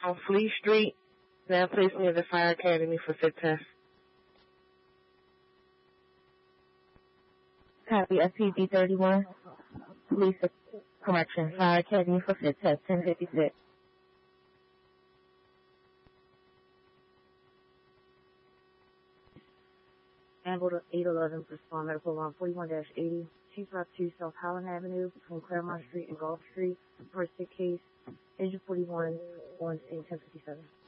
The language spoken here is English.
on Fleet Street, now placed near the Fire Academy for fit test. Copy SPD-31. Police correction. Fire Academy for fit test 1056. Ambulance 811, respond medical alarm 41-80, Chief Route 2 South Highland Avenue, between Claremont Street and Gulf Street. First hit case, Agent 41, on scene 1057.